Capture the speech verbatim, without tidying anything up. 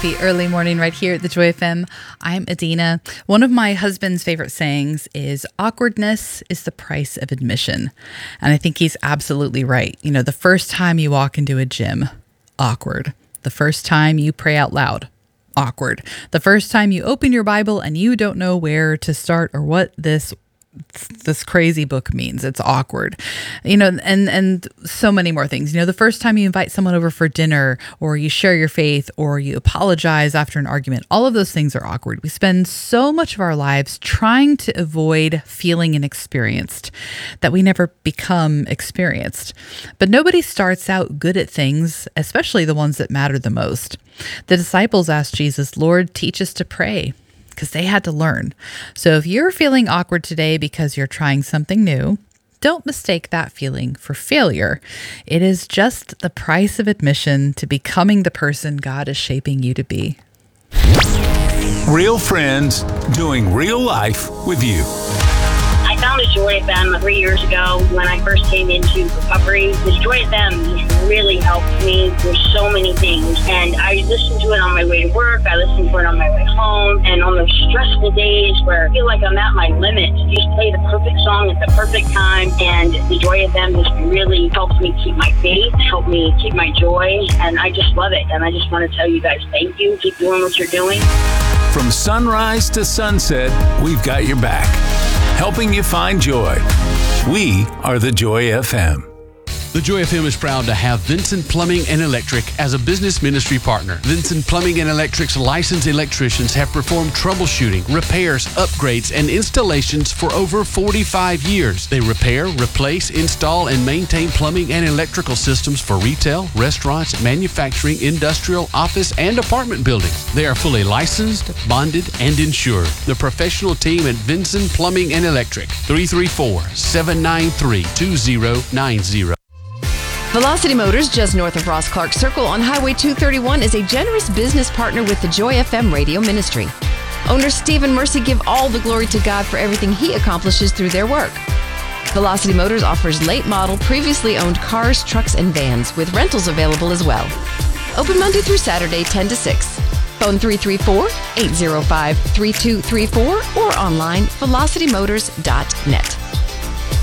happy early morning right here at the Joy F M. I'm Adina. One of my husband's favorite sayings is awkwardness is the price of admission. And I think he's absolutely right. You know, the first time you walk into a gym, awkward. The first time you pray out loud, awkward. The first time you open your Bible and you don't know where to start or what this this crazy book means. It's awkward, you know, and, and so many more things. You know, the first time you invite someone over for dinner or you share your faith or you apologize after an argument, all of those things are awkward. We spend so much of our lives trying to avoid feeling inexperienced that we never become experienced. But nobody starts out good at things, especially the ones that matter the most. The disciples asked Jesus, "Lord, teach us to pray," because they had to learn. So if you're feeling awkward today because you're trying something new, don't mistake that feeling for failure. It is just the price of admission to becoming the person God is shaping you to be. Real friends doing real life with you. I found a Joy F M three years ago when I first came into recovery. This Joy F M really helped me with so many things. And I listened to it on my way to work. I listened to it on my way home. And on those stressful days where I feel like I'm at my limit, you just play the perfect song at the perfect time. And the Joy F M just really helps me keep my faith, help me keep my joy. And I just love it. And I just want to tell you guys thank you. Keep doing what you're doing. From sunrise to sunset, we've got your back, helping you find joy. We are the Joy F M. The Joy F M is proud to have Vincent Plumbing and Electric as a business ministry partner. Vincent Plumbing and Electric's licensed electricians have performed troubleshooting, repairs, upgrades, and installations for over forty-five years. They repair, replace, install, and maintain plumbing and electrical systems for retail, restaurants, manufacturing, industrial, office, and apartment buildings. They are fully licensed, bonded, and insured. The professional team at Vincent Plumbing and Electric, three three four, seven nine three, two zero nine zero. Velocity Motors, just north of Ross Clark Circle on Highway two thirty-one, is a generous business partner with the Joy F M radio ministry. Owner Steve and Mercy give all the glory to God for everything He accomplishes through their work. Velocity Motors offers late model, previously owned cars, trucks, and vans, with rentals available as well. Open Monday through Saturday, ten to six. Phone three three four, eight zero five, three two three four or online velocity motors dot net.